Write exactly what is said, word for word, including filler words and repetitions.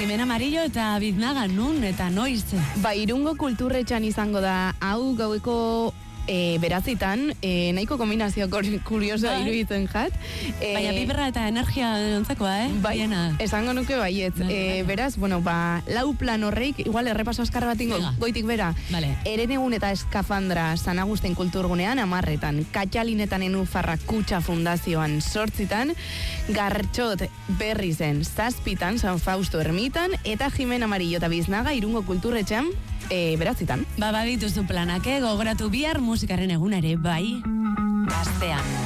Jimena Amarillo eta Biznaga nun eta noiz. Ba, Irungo kulturretxan izango da, hau gaueko e, berazitan, e, nahiko kombinazio kuriosoa iruditzen jat. E, Baina biberra eta energia ontzakoa, eh? Bai, Biena. esango nuke baiet. Bai, e, bai. Beraz, bueno, ba, lau plan horreik, igual errepaso askarra bat ingo, goitik bera. Vale. Erenegun eta Eskafandra San Agustin kulturgunean amarretan, Katxalinetan Enufarra Kutxa Fundazioan sortzitan, Gartxot berri zen zazpitan, San Fausto ermitan, eta Jimena Amarillo eta Biznaga Irungo kulturretxean e, beratzitan. Ba, badituzu planak, eh? Gogoratu bihar musikaren egunare, bai, astean.